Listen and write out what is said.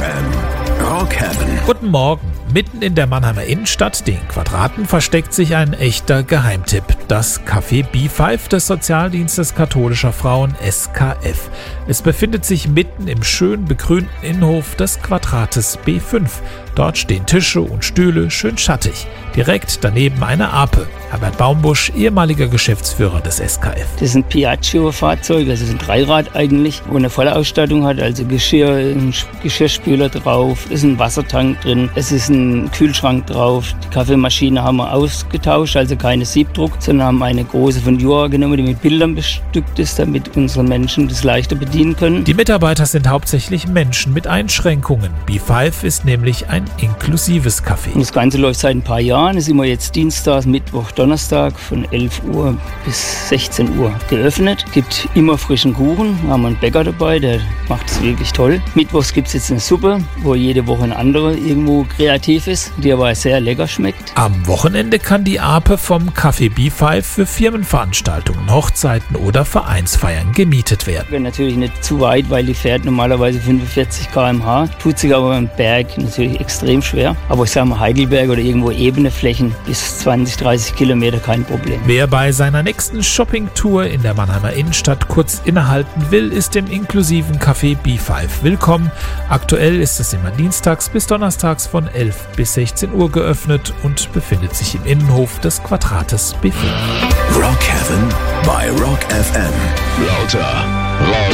FM. Rock Heaven. Guten Morgen. Mitten in der Mannheimer Innenstadt, den Quadraten, versteckt sich ein echter Geheimtipp. Das Café B5 des Sozialdienstes katholischer Frauen SKF. Es befindet sich mitten im schön begrünten Innenhof des Quadrates B5. Dort stehen Tische und Stühle, schön schattig. Direkt daneben eine Ape. Herbert Baumbusch, ehemaliger Geschäftsführer des SKF. Das ist ein Piaggio-Fahrzeug, das ist ein Dreirad eigentlich, wo eine volle Ausstattung hat, also Geschirr, ein Geschirrspüler drauf, ist ein Wassertank drin, es ist ein Kühlschrank drauf. Die Kaffeemaschine haben wir ausgetauscht, also keine Siebdruck, sondern haben eine große von Jura genommen, die mit Bildern bestückt ist, damit unsere Menschen das leichter bedienen können. Die Mitarbeiter sind hauptsächlich Menschen mit Einschränkungen. B5 ist nämlich ein inklusives Café. Und das Ganze läuft seit ein paar Jahren, ist immer jetzt Dienstag, Mittwoch, Donnerstag von 11 Uhr bis 16 Uhr geöffnet. Gibt immer frischen Kuchen. Wir haben einen Bäcker dabei, der macht es wirklich toll. Mittwochs gibt es jetzt eine Suppe, wo jede Woche eine andere irgendwo kreativ ist, die aber sehr lecker schmeckt. Am Wochenende kann die Ape vom Café B5 für Firmenveranstaltungen, Hochzeiten oder Vereinsfeiern gemietet werden. Wäre natürlich nicht zu weit, weil die fährt normalerweise 45 km/h. Tut sich aber beim Berg natürlich extrem schwer. Aber ich sage mal Heidelberg oder irgendwo ebene Flächen bis 20, 30 Kilometer kein Problem. Wer bei seiner nächsten Shoppingtour in der Mannheimer Innenstadt kurz innehalten will, ist im inklusiven Café B5 willkommen. Aktuell ist es immer dienstags bis donnerstags von 11 bis 16 Uhr geöffnet und befindet sich im Innenhof des Quadrates B5. Rock Heaven bei Rock FM. Lauter.